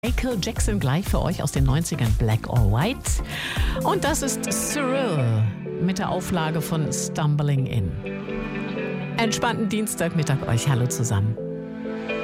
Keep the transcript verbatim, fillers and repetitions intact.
Michael Jackson gleich für euch aus den neunzigern, Black or White. Und das ist Cyril mit der Auflage von Stumbling In. Entspannten Dienstagmittag euch. Hallo zusammen.